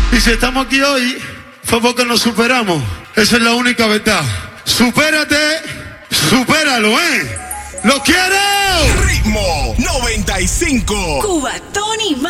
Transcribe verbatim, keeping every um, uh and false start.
Y si estamos aquí hoy, fue porque nos superamos. Esa es la única verdad. Supérate, supéralo, ¿eh? ¡Lo quiero! Ritmo noventa y cinco. Cubatón y